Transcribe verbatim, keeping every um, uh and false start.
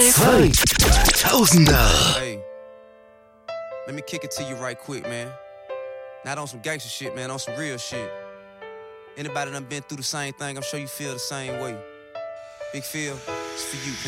zweitausender. Hey, let me kick it to you right quick, man. Not on some gangster shit, man, on some real shit. Anybody done been through the same thing, I'm sure you feel the same way. Big Phil, it's for you, man.